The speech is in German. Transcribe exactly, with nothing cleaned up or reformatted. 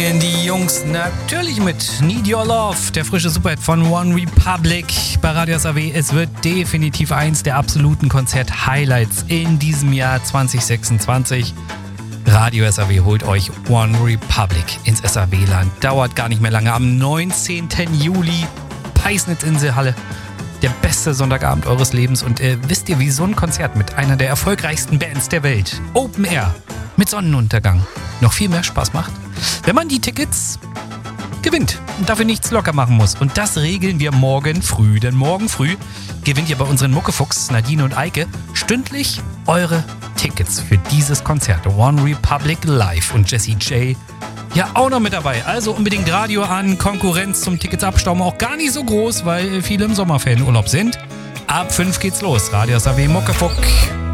singen die Jungs natürlich mit Need Your Love, der frische Superhit von One Republic bei Radio S A W. Es wird definitiv eins der absoluten Konzert-Highlights in diesem Jahr zwanzig sechsundzwanzig. Radio S A W holt euch One Republic ins S A W-Land. Dauert gar nicht mehr lange. Am neunzehnten Juli, Peisnitz-Inselhalle. Der beste Sonntagabend eures Lebens. Und äh, wisst ihr, wie so ein Konzert mit einer der erfolgreichsten Bands der Welt, Open Air, mit Sonnenuntergang, noch viel mehr Spaß macht? Wenn man die Tickets gewinnt und dafür nichts locker machen muss. Und das regeln wir morgen früh. Denn morgen früh gewinnt ihr bei unseren Muckefuchs Nadine und Eike stündlich eure Tickets für dieses Konzert. One Republic Live und Jessie J ja auch noch mit dabei. Also unbedingt Radio an. Konkurrenz zum Tickets abstauben auch gar nicht so groß, weil viele im Sommerferienurlaub sind. Ab fünf geht's los. Radio S A W Muckefuck.